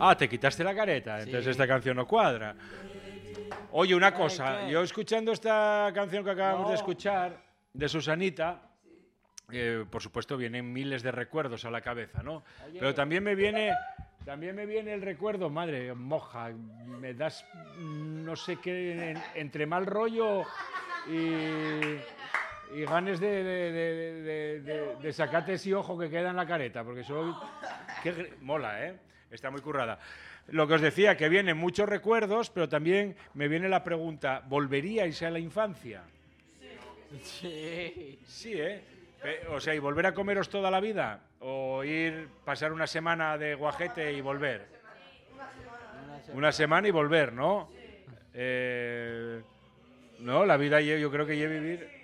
Ah, te quitaste la careta, entonces esta canción no cuadra. Oye, una cosa, yo escuchando esta canción que acabamos de escuchar, de Susanita, por supuesto vienen miles de recuerdos a la cabeza, ¿no? Pero también me viene el recuerdo, madre moja, me das no sé qué, entre mal rollo y ganes de sacarte ese ojo que queda en la careta, porque soy... mola, ¿eh? Está muy currada. Lo que os decía, que vienen muchos recuerdos, pero también me viene la pregunta, ¿volveríais a la infancia? Sí. Sí, ¿eh? O sea, ¿y volver a comeros toda la vida? ¿O pasar una semana de guajete y volver? Una semana y volver, ¿no? No, la vida yo creo que vivir...